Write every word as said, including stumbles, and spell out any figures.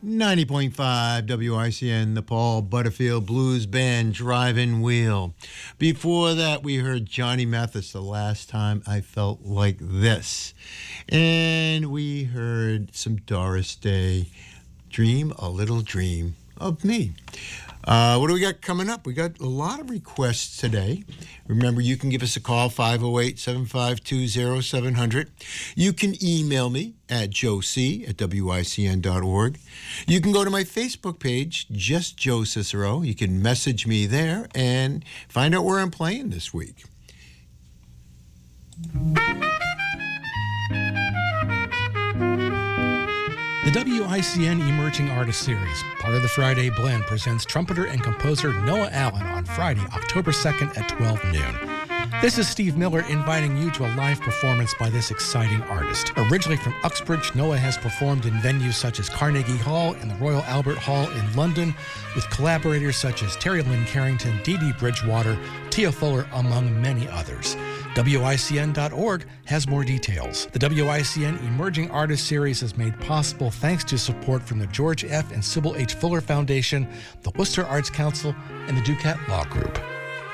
ninety point five W I C N, the Paul Butterfield Blues Band Driving Wheel. Before that, we heard Johnny Mathis, The Last Time I Felt Like This. And we heard some Doris Day, Dream a Little Dream of Me. Uh, what do we got coming up? We got a lot of requests today. Remember, you can give us a call, five oh eight, seven five two, oh seven hundred. You can email me at joec at W I C N dot org. You can go to my Facebook page, just Joe Cicero. You can message me there and find out where I'm playing this week. The W I C N Emerging Artist Series, part of the Friday Blend, presents trumpeter and composer Noah Allen on Friday, October second at twelve noon. This is Steve Miller inviting you to a live performance by this exciting artist. Originally from Uxbridge, Noah has performed in venues such as Carnegie Hall and the Royal Albert Hall in London, with collaborators such as Terry Lynn Carrington, Dee Dee Bridgewater, Tia Fuller, among many others. W I C N dot org has more details. The W I C N Emerging Artist Series is made possible thanks to support from the George F. and Sybil H. Fuller Foundation, the Worcester Arts Council, and the Ducat Law Group.